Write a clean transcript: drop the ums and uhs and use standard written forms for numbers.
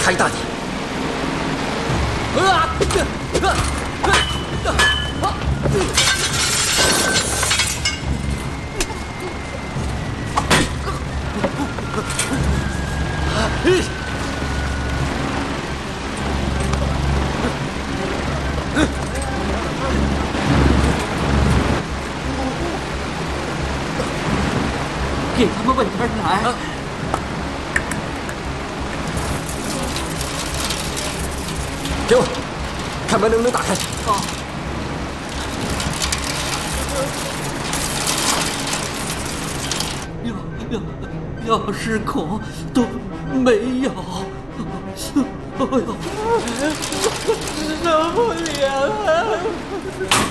开大点！ 给他们稳点来。 给我，看门能不能打开。 好。钥匙孔都没有。哎呦，受不了了！